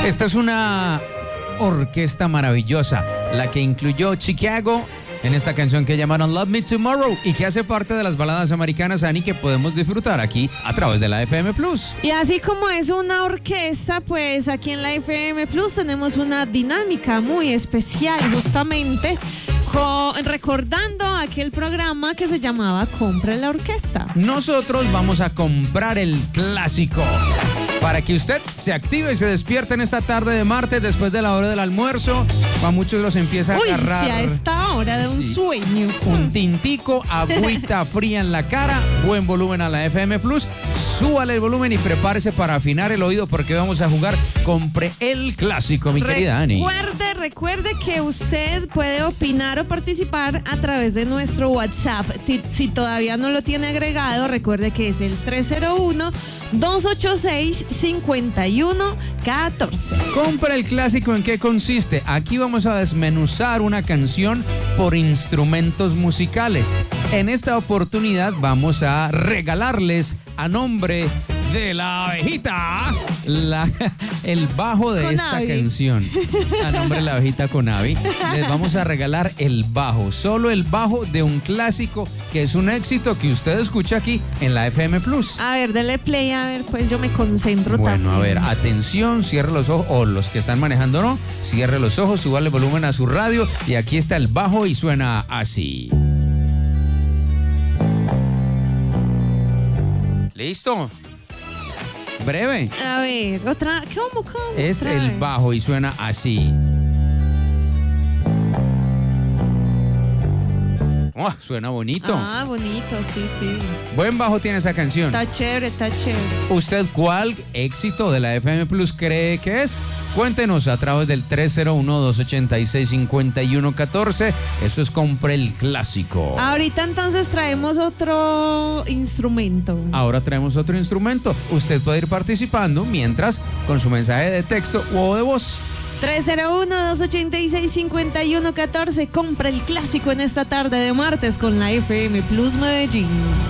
Esta es una orquesta maravillosa, la que incluyó Chicago en esta canción que llamaron Love Me Tomorrow y que hace parte de las baladas americanas, Ani, que podemos disfrutar aquí a través de la FM Plus. Y así como es una orquesta, pues aquí en la FM Plus tenemos una dinámica muy especial, justamente recordando aquel programa que se llamaba Compre la Orquesta. Nosotros vamos a comprar el clásico para que usted se active y se despierte en esta tarde de martes después de la hora del almuerzo. Para muchos los empieza a agarrar. Si a esta hora de un sueño. Un tintico, agüita fría en la cara, buen volumen a la FM Plus. Súbale el volumen y prepárese para afinar el oído porque vamos a jugar Compre el clásico, mi querida Ani. Recuerde que usted puede opinar o participar a través de nuestro WhatsApp. Si todavía no lo tiene agregado, recuerde que es el 301-286-5114. Compre el clásico, ¿en qué consiste? Aquí vamos a desmenuzar una canción por instrumentos musicales. En esta oportunidad vamos a regalarles a nombre de la abejita el bajo de esta canción. A nombre de la abejita Conavi les vamos a regalar el bajo, solo el bajo de un clásico que es un éxito que usted escucha aquí en la FM Plus. A ver, dele play, a ver, pues yo me concentro también. Bueno, a ver, atención, cierre los ojos, o los que están manejando no, cierre los ojos, súbale el volumen a su radio y aquí está el bajo y suena así. ¿Listo? Breve. A ver, otra. ¿Cómo? Es el bajo y suena así. Oh, suena bonito. Ah, bonito, sí. Buen bajo tiene esa canción. Está chévere. ¿Usted cuál éxito de la FM Plus cree que es? Cuéntenos a través del 301-286-5114. Eso es Compre el clásico. Ahorita entonces traemos otro instrumento. Ahora traemos otro instrumento. Usted puede ir participando mientras con su mensaje de texto o de voz. 301-286-5114. Compra el clásico en esta tarde de martes con la FM Plus Medellín.